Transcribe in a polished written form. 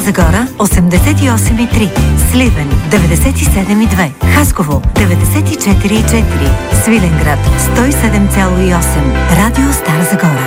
Загора 88,3, Сливен 97,2, Хасково 94,4, Свиленград 107,8. Радио Стара Загора.